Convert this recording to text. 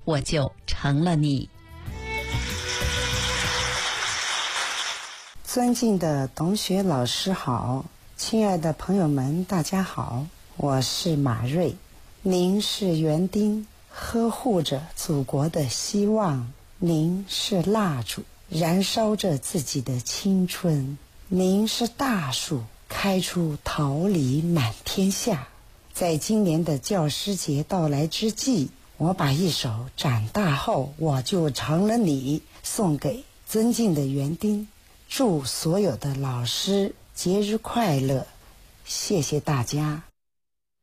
我就成了你。 尊敬的董雪老师好，亲爱的朋友们大家好，我是马瑞。您是园丁，呵护着祖国的希望，您是蜡烛，燃烧着自己的青春，您是大树，开出桃李满天下。在今年的教师节到来之际，我把一首《长大后我就成了你》送给尊敬的园丁，祝所有的老师节日快乐，谢谢大家。